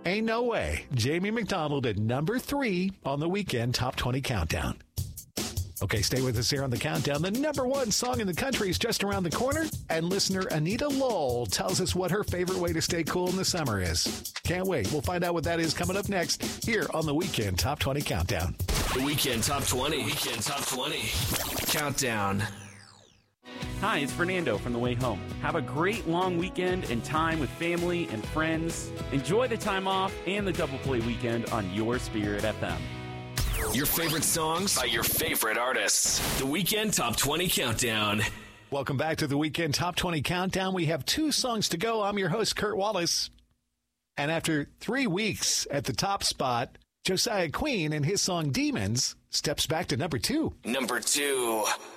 Ain't No Way. Jamie McDonald at number 3 on the Weekend Top 20 Countdown. Okay, stay with us here on the countdown. The number 1 song in the country is just around the corner, and listener Anita Lowell tells us what her favorite way to stay cool in the summer is. Can't wait. We'll find out what that is coming up next here on the Weekend Top 20 Countdown. The Weekend Top 20. Weekend Top 20 Countdown. Hi, it's Fernando from The Way Home. Have a great long weekend and time with family and friends. Enjoy the time off and the double play weekend on Your Spirit FM. Your favorite songs by your favorite artists. The Weekend Top 20 Countdown. Welcome back to the Weekend Top 20 Countdown. We have 2 songs to go. I'm your host, Kurt Wallace. And after 3 weeks at the top spot, Josiah Queen and his song Demons steps back to number 2. Number 2.